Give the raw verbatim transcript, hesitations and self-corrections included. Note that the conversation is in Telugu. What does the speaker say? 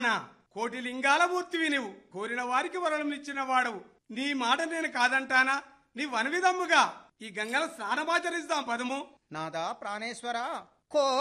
నా కోటి లింగాల మూర్తివి నువ్వు, కోరిన వారికి వరణం ఇచ్చిన వాడవు. నీ మాట నేను కాదంటానా? నీ వనవిధమ్ముగా ఈ గంగల స్నానమాచరిస్తాం పదము. నాదా ప్రాణేశ్వర కో